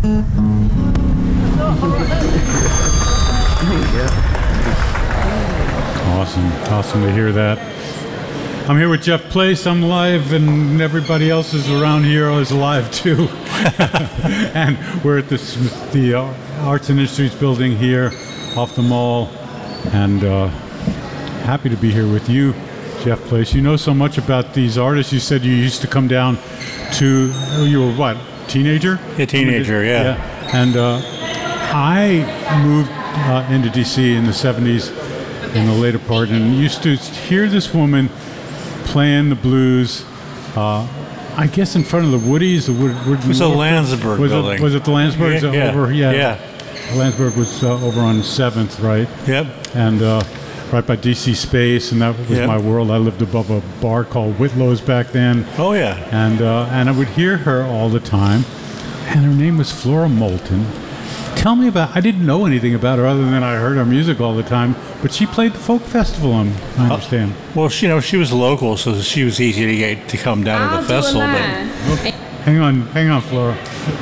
Awesome. Awesome to hear that. I'm here with Jeff Place. I'm live, and everybody else is around here is live too. And we're at the Arts and Industries building here off the mall, and happy to be here with you, Jeff Place. You know so much about these artists. You said you used to come down to, you were what, teenager? A teenager, yeah. And I moved into DC in the 70s in the later part, and used to hear this woman playing the blues, I guess in front of the Woodies. It was the Landsberg building. Was it the Landsberg? Yeah. Landsberg was over on 7th, right? Yep. And right by DC Space, and that was my world. I lived above a bar called Whitlow's back then. Oh, yeah. And I would hear her all the time, and her name was Flora Moulton. Tell me about, I didn't know anything about her other than I heard her music all the time, but she played the folk festival, I understand. Well, she was local, so she was easy to get to come down to the festival. But hang on, Flora.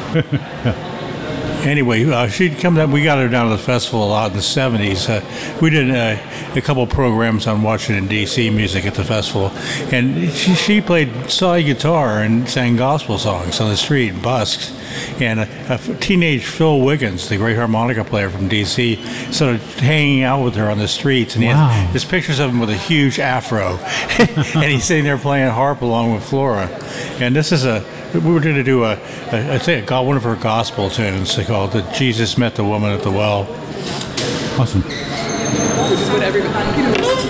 Anyway, she'd come down. We got her down to the festival a lot in the 70s. We did a couple programs on Washington, D.C. music at the festival. And she played solid guitar and sang gospel songs on the street, busks. And a teenage Phil Wiggins, the great harmonica player from D.C., started hanging out with her on the streets. And there's pictures of him with a huge afro. And he's sitting there playing harp along with Flora. And this is we were going to do one of her gospel tunes called "The Jesus Met the Woman at the Well." Awesome. This is what everybody.